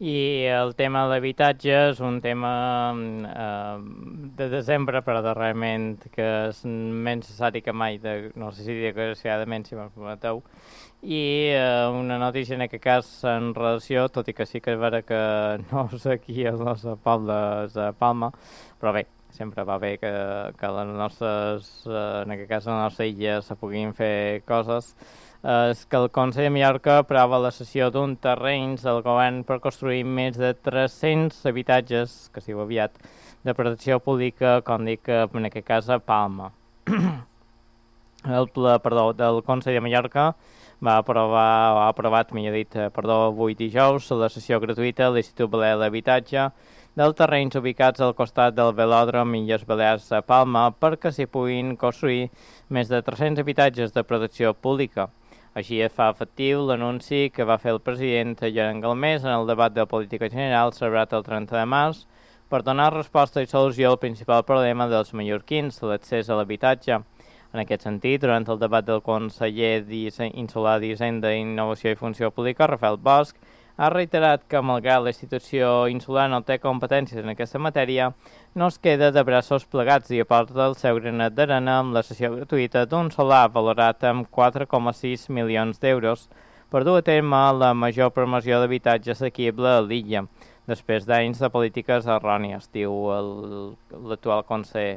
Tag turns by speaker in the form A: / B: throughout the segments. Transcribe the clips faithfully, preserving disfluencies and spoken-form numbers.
A: I el tema de l'habitatge és un tema eh, de desembre, però darrerament que és menys necessari que mai, de, no sé si desgraciadament, si me'n permeteu, i eh, una notícia en aquest cas en relació, tot i que sí que és vera que no és aquí al nostre poble, és a Palma, però bé, sempre va bé que, que les nostres, eh, en aquest cas a la nostra illa, se puguin fer coses. És que el Consell de Mallorca aprova la cessió d'un terreny del govern per construir més de tres-cents habitatges, que sigui aviat, de protecció pública, com dic, en aquest cas a Palma. El ple, perdó, del Consell de Mallorca va aprovar, o ha aprovat, millor dit, perdó, avui dijous, la cessió gratuïta a l'Institut Balear d'Habitatge dels terrenys ubicats al costat del velòdrom Illes Balears a Palma perquè s'hi puguin construir més de tres-cents habitatges de protecció pública. Així es fa efectiu l'anunci que va fer el president Llorenç Galmés en el debat de política general celebrat el trenta de març per donar resposta i solució al principal problema dels mallorquins, l'accés a l'habitatge. En aquest sentit, durant el debat del conseller insular d'Hisenda, Innovació i Funció Pública, Rafael Bosch, ha reiterat que, malgrat la institució insular no té competències en aquesta matèria, no es queda de braços plegats i aporta el seu granet d'arena amb la cessió gratuïta d'un solar valorat amb quatre coma sis milions d'euros per dur a terme la major promoció d'habitatge assequible a l'illa, després d'anys de polítiques errònies, diu l'actual conseller.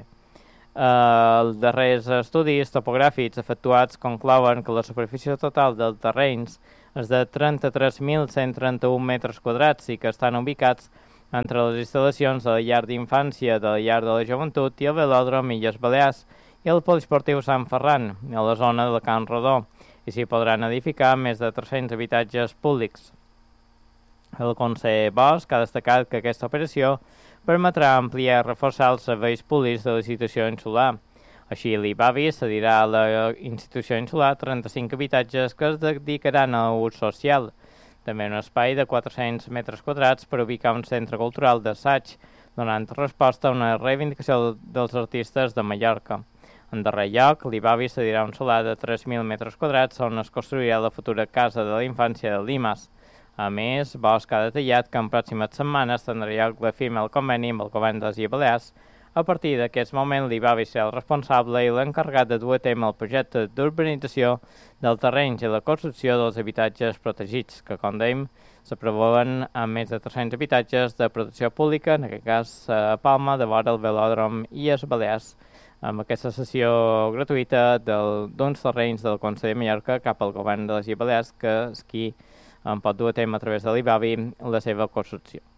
A: Uh, els darrers estudis topogràfics efectuats conclouen que la superfície total dels terrenys és de trenta-tres mil cent trenta-un metres quadrats i que estan ubicats entre les instal·lacions de la llar d'infància, de la llar de la joventut i el velòdrom Illes Balears i el poliesportiu Sant Ferran, a la zona de Can Rodó, i s'hi podran edificar més de tres-cents habitatges públics. El conseller Bosch ha destacat que aquesta operació permetrà ampliar i reforçar els serveis públics de la institució insular. Així, l'I B A V I cedirà a la institució insular trenta-cinc habitatges que es dedicaran a ús social. També un espai de quatre-cents metres quadrats per ubicar un centre cultural d'assaig, donant resposta a una reivindicació dels artistes de Mallorca. En darrer lloc, l'I B A V I cedirà un solar de tres mil metres quadrats on es construirà la futura casa de la infància de Limes. A més, Bosch ha detallat que en pròximes setmanes tindrà lloc la firma del conveni amb el govern de les Illes Balears. A partir d'aquest moment, l'I B A V I serà el responsable i l'encarregat de dur a terme el projecte d'urbanització del terreny i la construcció dels habitatges protegits, que, com dèiem, s'aprovaven amb més de tres-cents habitatges de protecció pública, en aquest cas a Palma, de vora el velòdrom Illes Balears, amb aquesta sessió gratuïta d'uns terrenys del Consell de Mallorca cap al govern de les Illes Balears, que és qui en pot dur a terme a través de l'I B A V I la seva construcció.